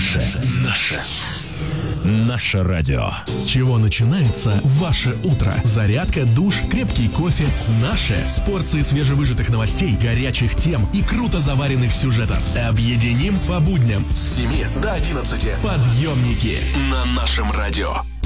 Наше радио. С чего начинается ваше утро? Зарядка, душ, крепкий кофе. Наше с порцией свежевыжатых новостей, горячих тем и круто заваренных сюжетов. Объединим по будням с 7 до 11. Подъемники на нашем радио.